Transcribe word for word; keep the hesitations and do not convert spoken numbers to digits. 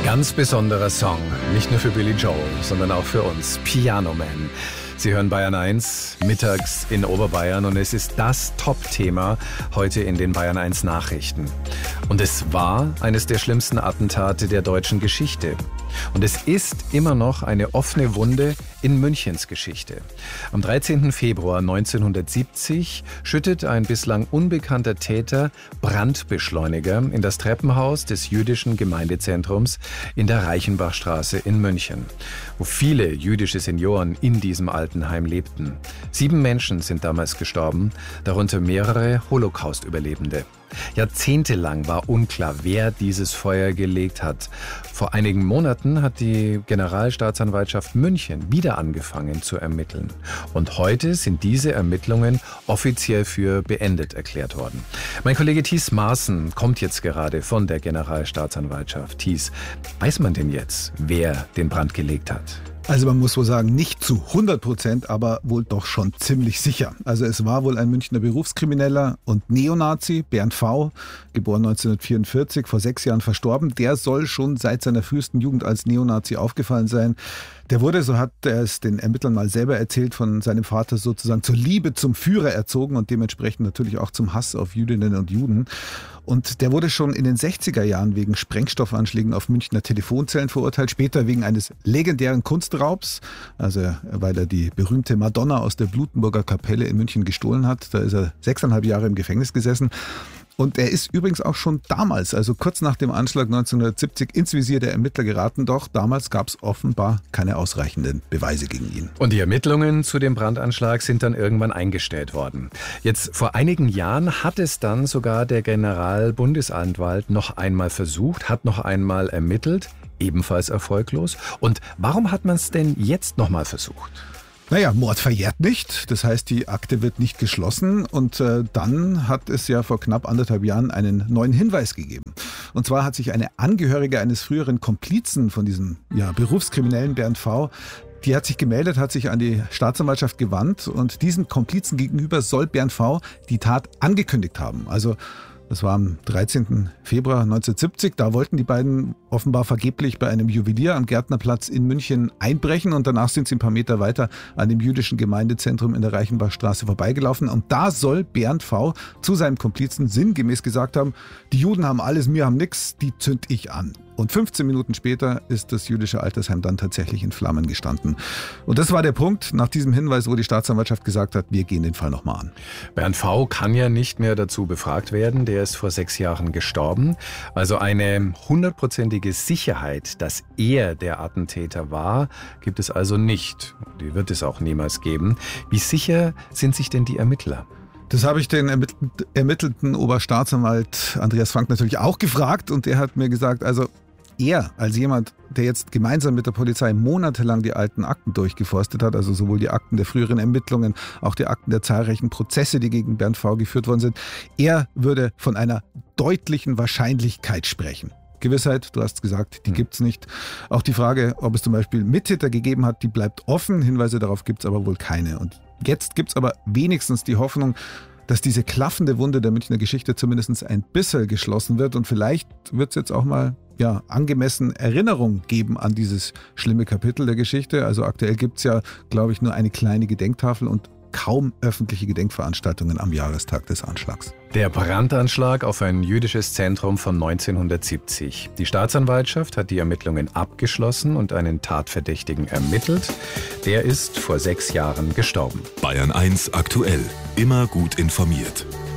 Ganz besonderer Song, nicht nur für Billy Joel, sondern auch für uns, Piano Man. Sie hören Bayern eins, mittags in Oberbayern, und es ist das Top-Thema heute in den Bayern eins Nachrichten. Und es war eines der schlimmsten Attentate der deutschen Geschichte. Und es ist immer noch eine offene Wunde in Münchens Geschichte. Am dreizehnten Februar neunzehnhundertsiebzig schüttet ein bislang unbekannter Täter Brandbeschleuniger in das Treppenhaus des jüdischen Gemeindezentrums in der Reichenbachstraße in München, wo viele jüdische Senioren in diesem Altenheim lebten. Sieben Menschen sind damals gestorben, darunter mehrere Holocaust-Überlebende. Jahrzehntelang war unklar, wer dieses Feuer gelegt hat. Vor einigen Monaten hat die Generalstaatsanwaltschaft München wieder angefangen zu ermitteln. Und heute sind diese Ermittlungen offiziell für beendet erklärt worden. Mein Kollege Thies Maaßen kommt jetzt gerade von der Generalstaatsanwaltschaft. Thies, weiß man denn jetzt, wer den Brand gelegt hat? Also man muss wohl sagen, nicht zu hundert Prozent, aber wohl doch schon ziemlich sicher. Also es war wohl ein Münchner Berufskrimineller und Neonazi, Bernd V., geboren neunzehnhundertvierundvierzig, vor sechs Jahren verstorben. Der soll schon seit seiner frühesten Jugend als Neonazi aufgefallen sein. Der wurde, so hat er es den Ermittlern mal selber erzählt, von seinem Vater sozusagen zur Liebe zum Führer erzogen und dementsprechend natürlich auch zum Hass auf Jüdinnen und Juden. Und der wurde schon in den sechziger Jahren wegen Sprengstoffanschlägen auf Münchner Telefonzellen verurteilt, später wegen eines legendären Kunstraubs, also weil er die berühmte Madonna aus der Blutenburger Kapelle in München gestohlen hat. Da ist er sechseinhalb Jahre im Gefängnis gesessen. Und er ist übrigens auch schon damals, also kurz nach dem Anschlag neunzehnhundertsiebzig, ins Visier der Ermittler geraten. Doch damals gab es offenbar keine ausreichenden Beweise gegen ihn. Und die Ermittlungen zu dem Brandanschlag sind dann irgendwann eingestellt worden. Jetzt vor einigen Jahren hat es dann sogar der Generalbundesanwalt noch einmal versucht, hat noch einmal ermittelt, ebenfalls erfolglos. Und warum hat man es denn jetzt noch mal versucht? Naja, Mord verjährt nicht. Das heißt, die Akte wird nicht geschlossen. Und äh, dann hat es ja vor knapp anderthalb Jahren einen neuen Hinweis gegeben. Und zwar hat sich eine Angehörige eines früheren Komplizen von diesem ja, Berufskriminellen Bernd V., die hat sich gemeldet, hat sich an die Staatsanwaltschaft gewandt. Und diesem Komplizen gegenüber soll Bernd V. die Tat angekündigt haben. Also das war am dreizehnten Februar neunzehnhundertsiebzig. Da wollten die beiden offenbar vergeblich bei einem Juwelier am Gärtnerplatz in München einbrechen. Und danach sind sie ein paar Meter weiter an dem jüdischen Gemeindezentrum in der Reichenbachstraße vorbeigelaufen. Und da soll Bernd V. zu seinem Komplizen sinngemäß gesagt haben, die Juden haben alles, wir haben nichts, die zünd ich an. Und fünfzehn Minuten später ist das jüdische Altersheim dann tatsächlich in Flammen gestanden. Und das war der Punkt, nach diesem Hinweis, wo die Staatsanwaltschaft gesagt hat, wir gehen den Fall nochmal an. Bernd V. kann ja nicht mehr dazu befragt werden. Der ist vor sechs Jahren gestorben. Also eine hundertprozentige Sicherheit, dass er der Attentäter war, gibt es also nicht. Die wird es auch niemals geben. Wie sicher sind sich denn die Ermittler? Das habe ich den ermittelten Oberstaatsanwalt Andreas Frank natürlich auch gefragt, und der hat mir gesagt, also er als jemand, der jetzt gemeinsam mit der Polizei monatelang die alten Akten durchgeforstet hat, also sowohl die Akten der früheren Ermittlungen, auch die Akten der zahlreichen Prozesse, die gegen Bernd V. geführt worden sind, er würde von einer deutlichen Wahrscheinlichkeit sprechen. Gewissheit, du hast gesagt, die gibt's nicht. Auch die Frage, ob es zum Beispiel Mittäter gegeben hat, die bleibt offen. Hinweise darauf gibt's aber wohl keine. Und jetzt gibt's aber wenigstens die Hoffnung, dass diese klaffende Wunde der Münchner Geschichte zumindest ein bisschen geschlossen wird. Und vielleicht wird es jetzt auch mal ja, angemessen Erinnerung geben an dieses schlimme Kapitel der Geschichte. Also aktuell gibt's ja, glaube ich, nur eine kleine Gedenktafel und kaum öffentliche Gedenkveranstaltungen am Jahrestag des Anschlags. Der Brandanschlag auf ein jüdisches Zentrum von neunzehnhundertsiebzig. Die Staatsanwaltschaft hat die Ermittlungen abgeschlossen und einen Tatverdächtigen ermittelt. Der ist vor sechs Jahren gestorben. Bayern eins aktuell. Immer gut informiert.